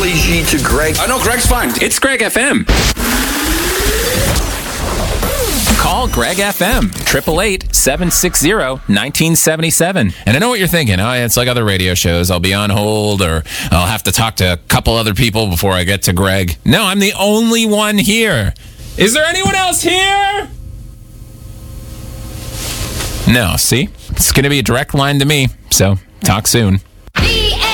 Paulie G to Greg. I know Greg's fine. It's Greg FM. Call Greg FM, 888-760-1977. And I know what you're thinking. Oh, it's like other radio shows. I'll be on hold, or I'll have to talk to a couple other people before I get to Greg. No, I'm the only one here. Is there anyone else here? No, see? It's going to be a direct line to me, so talk soon.